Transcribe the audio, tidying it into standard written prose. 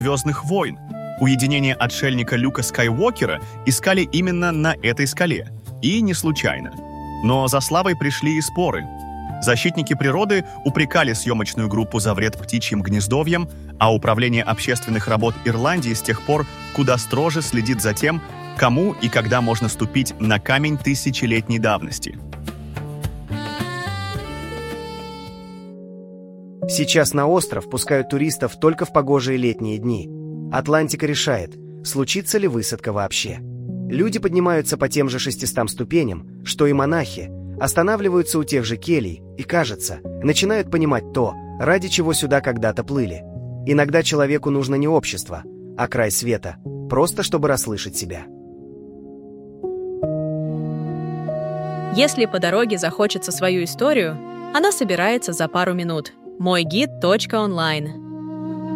«Звездных войн». Уединение отшельника Люка Скайуокера искали именно на этой скале. И не случайно. Но за славой пришли и споры. Защитники природы упрекали съемочную группу за вред птичьим гнездовьям, а Управление общественных работ Ирландии с тех пор куда строже следит за тем, кому и когда можно ступить на камень тысячелетней давности. Сейчас на остров пускают туристов только в погожие летние дни. Атлантика решает, случится ли высадка вообще. Люди поднимаются по тем же 600 ступеням, что и монахи, останавливаются у тех же келий и, кажется, начинают понимать то, ради чего сюда когда-то плыли. Иногда человеку нужно не общество, а край света, просто чтобы расслышать себя. Если по дороге захочется свою историю, она собирается за пару минут. Мойгид.онлайн